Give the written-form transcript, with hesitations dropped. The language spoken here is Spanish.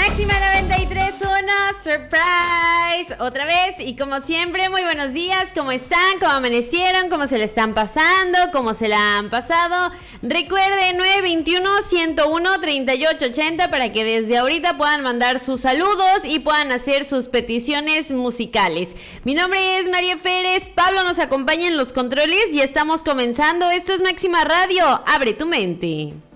Máxima 93.1, surprise, otra vez y como siempre, muy buenos días, ¿cómo están? ¿Cómo amanecieron? ¿Cómo se le están pasando? ¿Cómo se la han pasado? Recuerden 921-101-3880 para que desde ahorita puedan mandar sus saludos y puedan hacer sus peticiones musicales. Mi nombre es María Pérez, Pablo nos acompaña en los controles y estamos comenzando. Esto es Máxima Radio, abre tu mente.